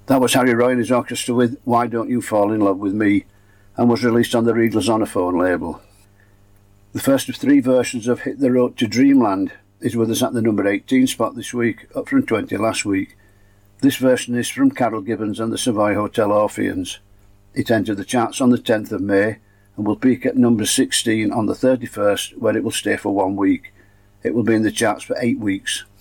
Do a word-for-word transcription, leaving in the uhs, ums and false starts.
That was Harry Roy and his orchestra with Why Don't You Fall in Love With Me, and was released on the Regal Zonophone label. The first of three versions of Hit the Road to Dreamland is with us at the number eighteen spot this week, up from twenty last week. This version is from Carol Gibbons and the Savoy Hotel Orpheans. It entered the charts on the tenth of May and will peak at number sixteen on the thirty-first, where it will stay for one week. It will be in the charts for eight weeks.